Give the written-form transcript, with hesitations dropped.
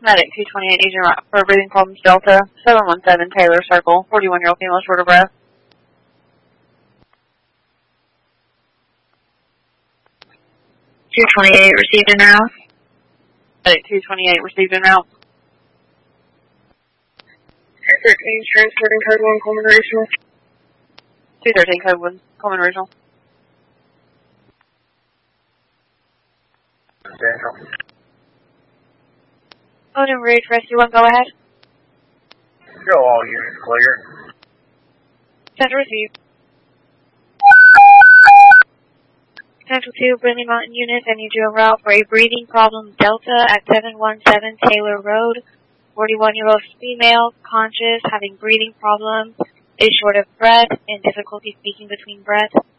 Medic 228, agent for breathing problems, Delta, 717 Taylor Circle, 41-year-old female, short of breath. 228, received en route. Medic 228, received en route. 213, transporting code 1, Coleman Regional. 213, code 1, Coleman Regional. Central. Odin Ridge, Rescue 1, go ahead. Show all units clear. Center received. Central 2, Brindley Mountain units, I need you en route for a breathing problem, Delta, at 717 Taylor Road. 41-year-old female, conscious, having breathing problems, is short of breath and difficulty speaking between breaths.